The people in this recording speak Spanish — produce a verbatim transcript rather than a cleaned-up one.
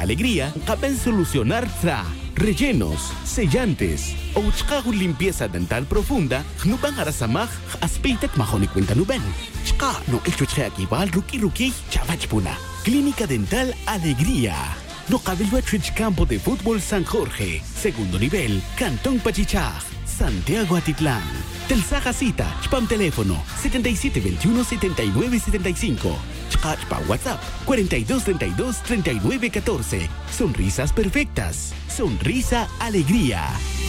Alegría, caben solucionar tra, rellenos, sellantes, o chka limpieza dental profunda, no van a rasamaj, aspeitek majoni cuenta nuben. Chka, no el chuche aquí va al ruki ruki, chavach puna. Clínica Dental Alegría. No cabello a Campo de Fútbol San Jorge, segundo nivel, Cantón Pachichaj, Santiago Atitlán. Telsaja cita, spam teléfono setenta y siete veintiuno setenta y nueve setenta y cinco. Chpa WhatsApp cuarenta y dos treinta y dos treinta y nueve catorce. Sonrisas perfectas. Sonrisa Alegría.